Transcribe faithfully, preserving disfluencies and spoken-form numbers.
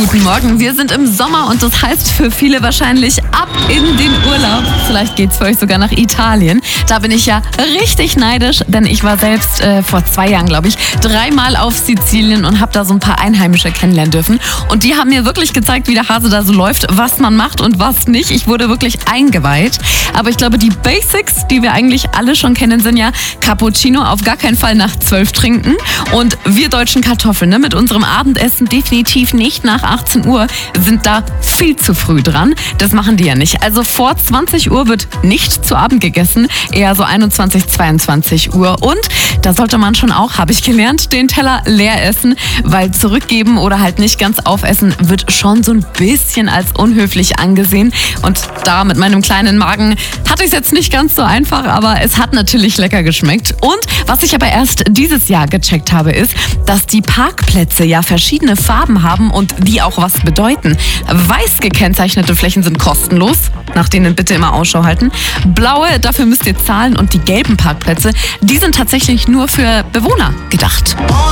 Guten Morgen. Wir sind im Sommer und das heißt für viele wahrscheinlich ab in den Urlaub. Vielleicht geht's für euch sogar nach Italien. Da bin ich ja richtig neidisch, denn ich war selbst äh, vor zwei Jahren, glaube ich, dreimal auf Sizilien und habe da so ein paar Einheimische kennenlernen dürfen. Und die haben mir wirklich gezeigt, wie der Hase da so läuft, was man macht und was nicht. Ich wurde wirklich eingeweiht. Aber ich glaube, die Basics, die wir eigentlich alle schon kennen, sind ja Cappuccino auf gar keinen Fall nach zwölf trinken. Und wir deutschen Kartoffeln, ne, mit unserem Abendessen definitiv nicht nach achtzehn Uhr, sind da viel zu früh dran. Das machen die ja nicht. Also vor zwanzig Uhr wird nicht zu Abend gegessen, eher so einundzwanzig, zweiundzwanzig Uhr. Und da sollte man schon auch, habe ich gelernt, den Teller leer essen, weil zurückgeben oder halt nicht ganz aufessen wird schon so ein bisschen als unhöflich angesehen. Und da mit meinem kleinen Magen hatte ich es jetzt nicht ganz so einfach, aber es hat natürlich lecker geschmeckt. Und was ich aber erst dieses Jahr gecheckt habe, ist, dass die Parkplätze ja verschiedene Farben haben und die auch was bedeuten. Weiß gekennzeichnete Flächen sind kostenlos, nach denen bitte immer Ausschau halten. Blaue, dafür müsst ihr zahlen, und die gelben Parkplätze, die sind tatsächlich nur für Bewohner gedacht.